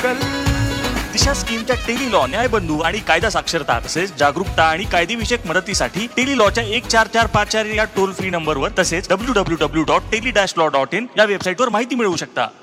Local. दिशा स्कीमच्या tele law, न्यायबंधू आणि कायदा साक्षरता तसेच जागरूकता आणि कायदेविषयक मदतीसाठी टेली लॉच्या 14454 या टोल फ्री नंबरवर तसेच www.tele-law.in या वेबसाईटवर माहिती मिळवू शकता.